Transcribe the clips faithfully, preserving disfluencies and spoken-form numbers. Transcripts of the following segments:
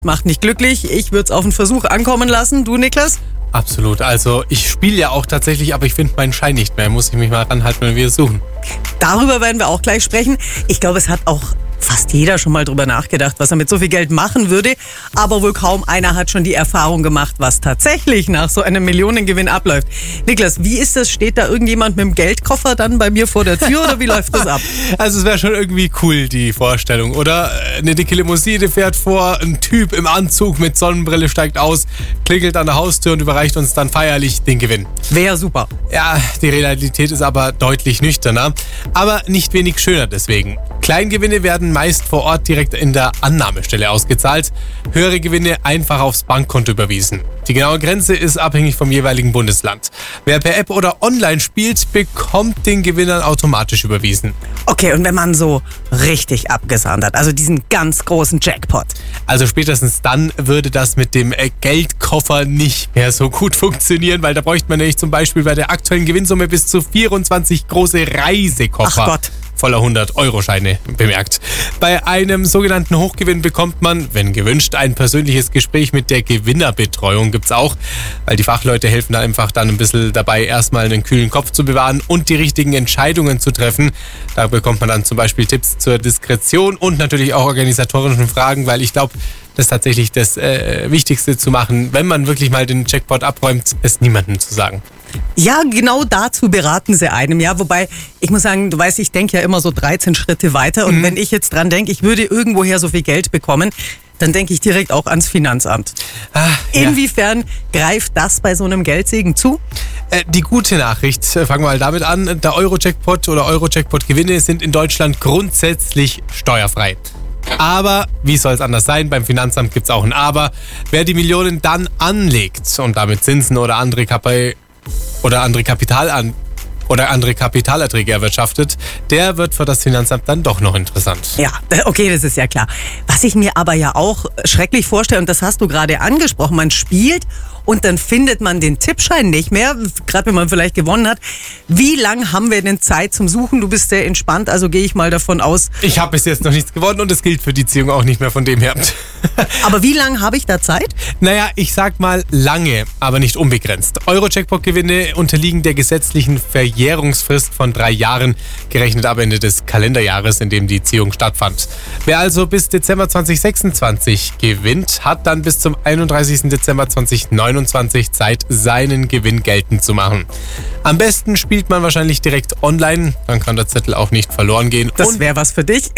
Macht nicht glücklich. Ich würde es auf einen Versuch ankommen lassen. Du, Niklas? Absolut. Also ich spiele ja auch tatsächlich, aber ich finde meinen Schein nicht mehr. Muss ich mich mal ranhalten, wenn wir es suchen. Darüber werden wir auch gleich sprechen. Ich glaube, es hat auch fast jeder schon mal drüber nachgedacht, was er mit so viel Geld machen würde. Aber wohl kaum einer hat schon die Erfahrung gemacht, was tatsächlich nach so einem Millionengewinn abläuft. Niklas, wie ist das? Steht da irgendjemand mit dem Geldkoffer dann bei mir vor der Tür oder wie läuft das ab? Also es wäre schon irgendwie cool, die Vorstellung, oder? Eine dicke Limousine fährt vor, ein Typ im Anzug mit Sonnenbrille steigt aus, klingelt an der Haustür und überreicht uns dann feierlich den Gewinn. Wäre super. Ja, die Realität ist aber deutlich nüchterner, aber nicht wenig schöner deswegen. Kleingewinne werden meist vor Ort direkt in der Annahmestelle ausgezahlt, höhere Gewinne einfach aufs Bankkonto überwiesen. Die genaue Grenze ist abhängig vom jeweiligen Bundesland. Wer per App oder online spielt, bekommt den Gewinn dann automatisch überwiesen. Okay, und wenn man so richtig abgesahnt hat, also diesen ganz großen Jackpot? Also spätestens dann würde das mit dem Geldkoffer nicht mehr so gut funktionieren, weil da bräuchte man nämlich zum Beispiel bei der aktuellen Gewinnsumme bis zu vierundzwanzig große Reisekoffer. Ach Gott. Voller hundert-Euro-Scheine, bemerkt. Bei einem sogenannten Hochgewinn bekommt man, wenn gewünscht, ein persönliches Gespräch mit der Gewinnerbetreuung. Gibt's auch, weil die Fachleute helfen da einfach dann ein bisschen dabei, erstmal einen kühlen Kopf zu bewahren und die richtigen Entscheidungen zu treffen. Da bekommt man dann zum Beispiel Tipps zur Diskretion und natürlich auch organisatorischen Fragen, weil ich glaube, das ist tatsächlich das äh, Wichtigste zu machen, wenn man wirklich mal den Jackpot abräumt, es niemandem zu sagen. Ja, genau dazu beraten sie einem, ja. Wobei, ich muss sagen, du weißt, ich denke ja immer so dreizehn Schritte weiter. Und mhm. wenn ich jetzt dran denke, ich würde irgendwoher so viel Geld bekommen, dann denke ich direkt auch ans Finanzamt. Ah, ja. Inwiefern greift das bei so einem Geldsegen zu? Äh, die gute Nachricht, fangen wir mal damit an, der Euro-Jackpot oder Euro-Jackpot-Gewinne sind in Deutschland grundsätzlich steuerfrei. Aber, wie soll es anders sein, beim Finanzamt gibt es auch ein Aber. Wer die Millionen dann anlegt und damit Zinsen oder andere Kapi- oder andere Kapital an oder andere Kapitalerträge erwirtschaftet, der wird für das Finanzamt dann doch noch interessant. Ja, okay, das ist ja klar. Was ich mir aber ja auch schrecklich vorstelle, und das hast du gerade angesprochen, man spielt und dann findet man den Tippschein nicht mehr, gerade wenn man vielleicht gewonnen hat. Wie lange haben wir denn Zeit zum Suchen? Du bist sehr entspannt, also gehe ich mal davon aus. Ich habe bis jetzt noch nichts gewonnen und es gilt für die Ziehung auch nicht mehr von dem her. Aber wie lange habe ich da Zeit? Naja, ich sag mal lange, aber nicht unbegrenzt. Euro-Jackpot-Gewinne unterliegen der gesetzlichen Verjährungsfrist von drei Jahren, gerechnet ab Ende des Kalenderjahres, in dem die Ziehung stattfand. Wer also bis Dezember zwanzig sechsundzwanzig gewinnt, hat dann bis zum einunddreißigsten Dezember zweitausendneunundzwanzig Zeit, seinen Gewinn geltend zu machen. Am besten spielt man wahrscheinlich direkt online, dann kann der Zettel auch nicht verloren gehen. Das wäre was für dich.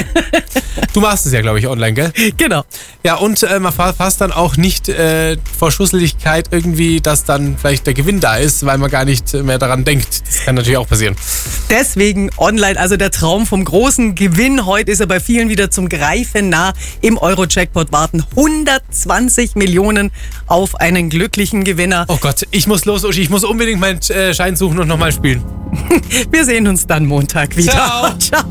Du machst es ja, glaube ich, online, gell? Genau. Ja, und äh, man fasst dann auch nicht äh, vor Schusseligkeit irgendwie, dass dann vielleicht der Gewinn da ist, weil man gar nicht mehr daran denkt. Das kann natürlich auch passieren. Deswegen online, also der Traum vom großen Gewinn. Heute ist er bei vielen wieder zum Greifen nah. Im Euro-Jackpot warten hundertzwanzig Millionen auf einen glücklichen Gewinner. Oh Gott, ich muss los, Uschi. Ich muss unbedingt meinen äh, Schein suchen und nochmal spielen. Wir sehen uns dann Montag wieder. Ciao. Ciao.